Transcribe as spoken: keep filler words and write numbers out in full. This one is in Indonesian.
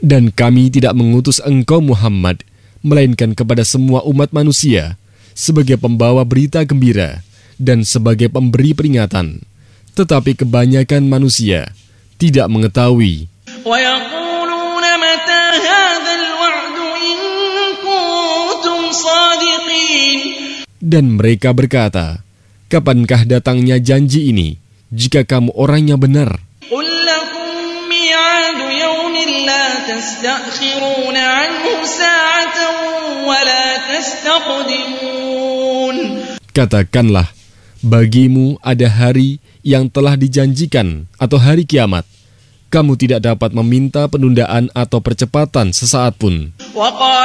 Dan kami tidak mengutus engkau Muhammad, melainkan kepada semua umat manusia, sebagai pembawa berita gembira dan sebagai pemberi peringatan. Tetapi kebanyakan manusia tidak mengetahui. Dan mereka berkata, kapankah datangnya janji ini, jika kamu orangnya benar? Katakanlah, bagimu ada hari yang telah dijanjikan atau hari kiamat. Kamu tidak dapat meminta penundaan atau percepatan sesaat pun.